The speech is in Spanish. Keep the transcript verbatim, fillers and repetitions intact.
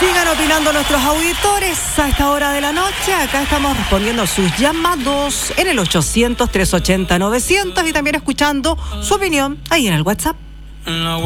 Sigan opinando nuestros auditores a esta hora de la noche. Acá estamos respondiendo sus llamados en el ochocientos, trescientos ochenta, novecientos y también escuchando su opinión ahí en el WhatsApp.